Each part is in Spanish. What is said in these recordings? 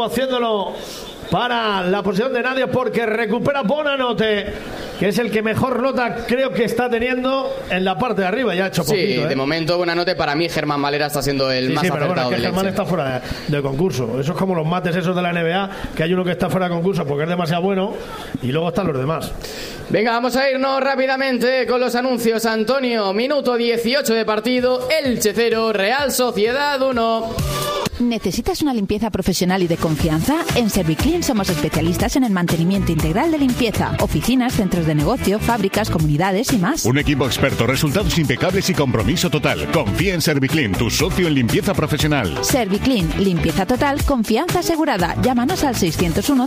Haciéndolo para la posición de nadie porque recupera Bonanote, que es el que mejor nota creo que está teniendo en la parte de arriba. Ya ha hecho poquito. Sí, de momento Bonanote. Para mí Germán Valera está siendo el más acertado. Pero bueno, es que Germán está fuera de concurso. Eso es como los mates esos de la NBA, que hay uno que está fuera de concurso porque es demasiado bueno y luego están los demás. Venga, vamos a irnos rápidamente con los anuncios. Antonio, minuto 18 de partido, Elche 0, Real Sociedad 1. ¿Necesitas una limpieza profesional y de confianza? En Serviclean somos especialistas en el mantenimiento integral de limpieza. Oficinas, centros de negocio, fábricas, comunidades y más. Un equipo experto, resultados impecables y compromiso total. Confía en Serviclean, tu socio en limpieza profesional. Serviclean, limpieza total, confianza asegurada. Llámanos al 601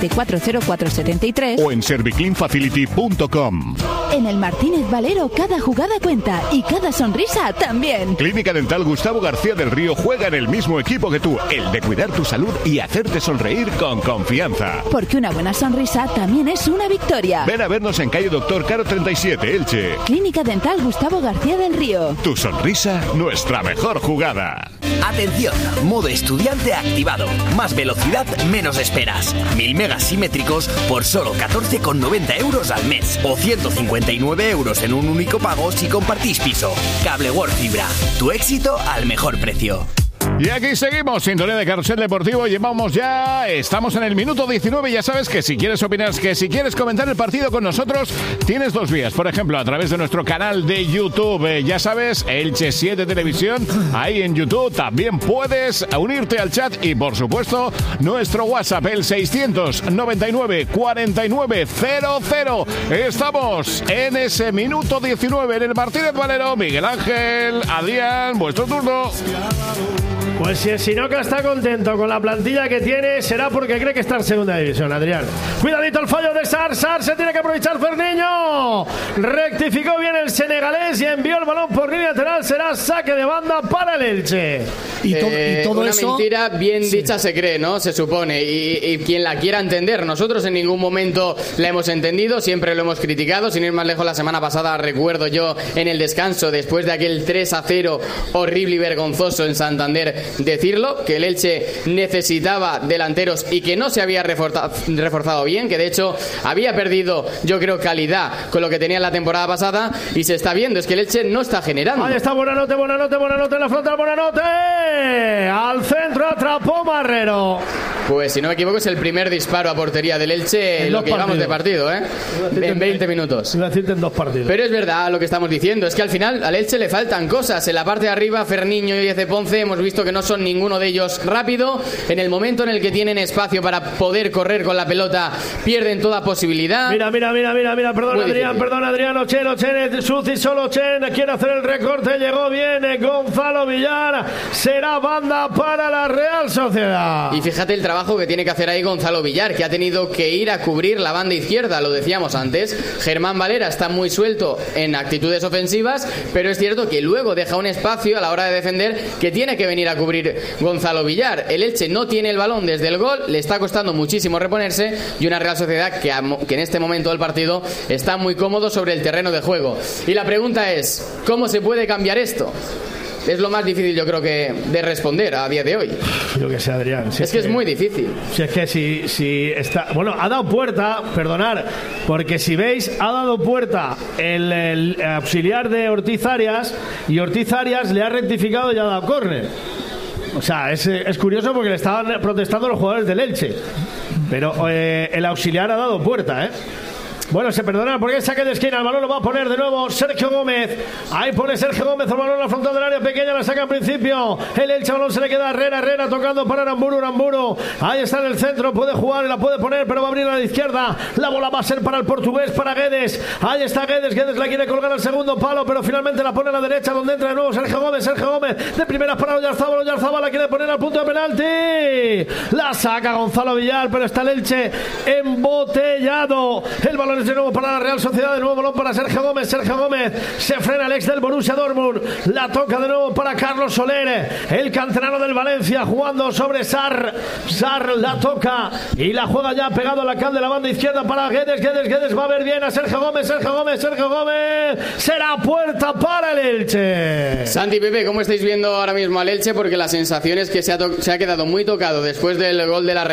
540473 o en servicleanfacility.com. En el Martínez Valero cada jugada cuenta y cada sonrisa también. Clínica Dental Gustavo García del Río juega en el mismo equipo que tú, el de cuidar tu salud y hacerte sonreír con confianza. Porque una buena sonrisa también es una victoria. Ven a vernos en calle Doctor Caro 37, Elche. Clínica Dental Gustavo García del Río. Tu sonrisa, nuestra mejor jugada. Atención, modo estudiante activado. Más velocidad, menos esperas. 1000 megas simétricos por solo 14,90 euros al mes. O 159 euros en un único pago si compartís piso. Cable World Fibra. Tu éxito al mejor precio. Y aquí seguimos, sintonía de Carrusel Deportivo. Estamos en el minuto 19. Ya sabes que si quieres opinar, que si quieres comentar el partido con nosotros, tienes dos vías. Por ejemplo, a través de nuestro canal de YouTube. Ya sabes, Elche 7 Televisión. Ahí en YouTube también puedes unirte al chat. Y por supuesto, nuestro WhatsApp, el 699 49 00. Estamos en ese minuto 19 en el Martínez Valero. Miguel Ángel, Adrián, vuestro turno. Pues si el Sinoca está contento con la plantilla que tiene, será porque cree que está en segunda división, Adrián. Cuidadito el fallo de Sar se tiene que aprovechar Ferniño. Rectificó bien el senegalés y envió el balón por línea lateral. Será saque de banda para el Elche. Y todo una eso, mentira bien dicha se cree, ¿no? Se supone. Y quien la quiera entender, nosotros en ningún momento la hemos entendido, siempre lo hemos criticado. Sin ir más lejos, la semana pasada recuerdo yo en el descanso, después de aquel 3-0 horrible y vergonzoso en Santander, decirlo, que el Elche necesitaba delanteros y que no se había reforzado bien, que de hecho había perdido, yo creo, calidad con lo que tenía la temporada pasada, y se está viendo, es que el Elche no está generando. Ahí está Bonanote en la frontal, Bonanote al centro, atrapó Marrero. Pues si no me equivoco es el primer disparo a portería del Elche en lo que llevamos de partido, en 20 minutos. Iba a decirte en 2 partidos. Pero es verdad lo que estamos diciendo, es que al final al Elche le faltan cosas. En la parte de arriba, Ferniño y Eze Ponce hemos visto que no son ninguno de ellos rápido. En el momento en el que tienen espacio para poder correr con la pelota, pierden toda posibilidad. Mira, perdón Adrián, Ochen, Suci, solo Ochen, quiere hacer el recorte, llegó bien Gonzalo Villar, será banda para la Real Sociedad. Y fíjate el trabajo que tiene que hacer ahí Gonzalo Villar, que ha tenido que ir a cubrir la banda izquierda, lo decíamos antes. Germán Valera está muy suelto en actitudes ofensivas, pero es cierto que luego deja un espacio a la hora de defender que tiene que venir a cubrir Gonzalo Villar. El Elche no tiene el balón desde el gol, le está costando muchísimo reponerse, y una Real Sociedad que en este momento del partido está muy cómodo sobre el terreno de juego. Y la pregunta es, ¿cómo se puede cambiar esto? Es lo más difícil, yo creo, que de responder a día de hoy. Yo que sé, Adrián. Es que es muy difícil. Si es que si está... Bueno, ha dado puerta, perdonar, porque si veis, ha dado puerta el auxiliar de Ortiz Arias, y Ortiz Arias le ha rectificado y ha dado córner. O sea, es curioso porque le estaban protestando los jugadores del Elche. Pero el auxiliar ha dado puerta, Bueno, se perdona porque el saque de esquina. El balón lo va a poner de nuevo Sergio Gómez. Ahí pone Sergio Gómez el balón a la frontal del área pequeña. La saca en principio el Elche. El balón se le queda a Herrera tocando para Aramburu. Ahí está en el centro. Puede jugar y la puede poner, pero va a abrir a la izquierda. La bola va a ser para el portugués, para Guedes. Ahí está Guedes la quiere colgar al segundo palo, pero finalmente la pone a la derecha, donde entra de nuevo Sergio Gómez de primeras para Oyarzábal. La quiere poner al punto de penalti. La saca Gonzalo Villar, pero está el Elche embotellado. El balón Balones de nuevo para la Real Sociedad, de nuevo balón para Sergio Gómez. Sergio Gómez se frena, el ex del Borussia Dortmund. La toca de nuevo para Carlos Soler, el canterano del Valencia, jugando sobre Sarr. Sarr la toca y la juega ya pegado a la cal de la banda izquierda para Guedes. Guedes va a ver bien a Sergio Gómez. Será puerta para el Elche. Santi, Pepe, ¿cómo estáis viendo ahora mismo al Elche? Porque la sensación es que se ha quedado muy tocado después del gol de la